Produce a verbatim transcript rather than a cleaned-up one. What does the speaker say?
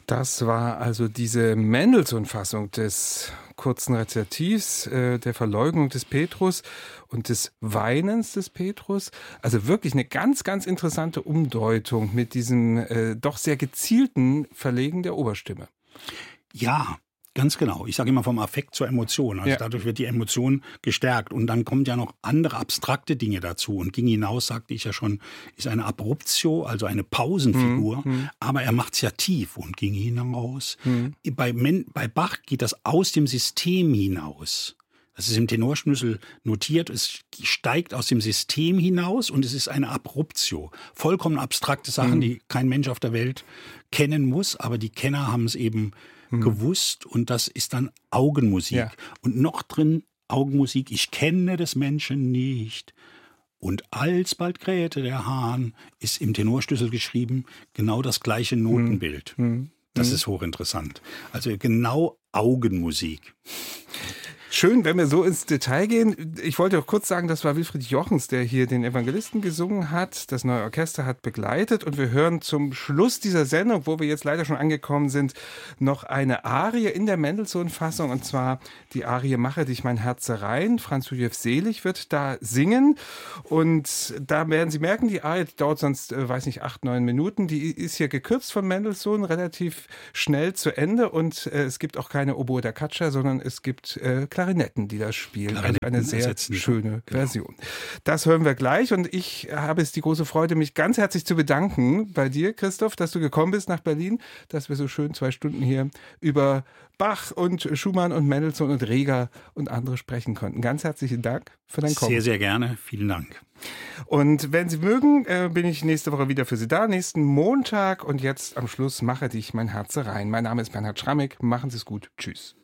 Das war also diese Mendelssohn-Fassung des kurzen Rezitativs, äh, der Verleugnung des Petrus und des Weinens des Petrus. Also wirklich eine ganz, ganz interessante Umdeutung mit diesem äh, doch sehr gezielten Verlegen der Oberstimme. Ja, ganz genau. Ich sage immer vom Affekt zur Emotion. Also ja. dadurch wird die Emotion gestärkt. Und dann kommt ja noch andere abstrakte Dinge dazu. Und ging hinaus, sagte ich ja schon, ist eine Abruptio, also eine Pausenfigur. Mhm. Aber er macht es ja tief und ging hinaus. Mhm. Bei, Men- bei Bach geht das aus dem System hinaus. Das ist im Tenorschlüssel notiert. Es steigt aus dem System hinaus und es ist eine Abruptio. Vollkommen abstrakte Sachen, mhm. die kein Mensch auf der Welt kennen muss. Aber die Kenner haben es eben gewusst und das ist dann Augenmusik. Ja. Und noch drin Augenmusik, ich kenne des Menschen nicht. Und alsbald krähte der Hahn, ist im Tenorschlüssel geschrieben, genau das gleiche Notenbild. Mhm. Das mhm. ist hochinteressant. Also genau Augenmusik. Schön, wenn wir so ins Detail gehen. Ich wollte auch kurz sagen, das war Wilfried Jochens, der hier den Evangelisten gesungen hat. Das Neue Orchester hat begleitet und wir hören zum Schluss dieser Sendung, wo wir jetzt leider schon angekommen sind, noch eine Arie in der Mendelssohn-Fassung und zwar die Arie Mache dich mein Herz rein. Franz Josef Selig wird da singen und da werden Sie merken, die Arie die dauert sonst, äh, weiß nicht, acht, neun Minuten. Die ist hier gekürzt von Mendelssohn, relativ schnell zu Ende und äh, es gibt auch keine Oboe da Caccia, sondern es gibt äh, Klarinetten, die das spielen. Also eine sehr schöne Version. Das hören wir gleich und ich habe es die große Freude, mich ganz herzlich zu bedanken bei dir, Christoph, dass du gekommen bist nach Berlin, dass wir so schön zwei Stunden hier über Bach und Schumann und Mendelssohn und Reger und andere sprechen konnten. Ganz herzlichen Dank für dein Kommen. Sehr, sehr gerne. Vielen Dank. Und wenn Sie mögen, äh, bin ich nächste Woche wieder für Sie da, nächsten Montag und jetzt am Schluss mache dich mein Herz rein. Mein Name ist Bernhard Schrammig. Machen Sie es gut. Tschüss.